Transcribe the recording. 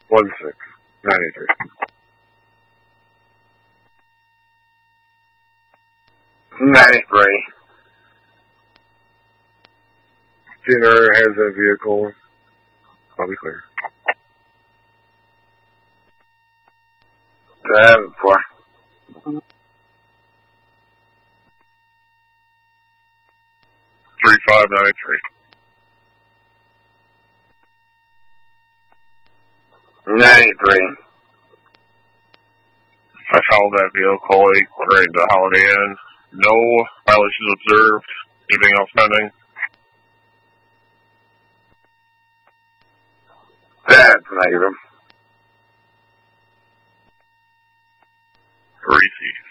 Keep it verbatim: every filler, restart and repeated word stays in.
one six ninety-three. ninety-three. Dinner has a vehicle. I'll be clear. seven four. three five nine three. ninety-three. I followed that vehicle according to Holiday Inn. No violations observed. Anything else pending? That's negative. Receive.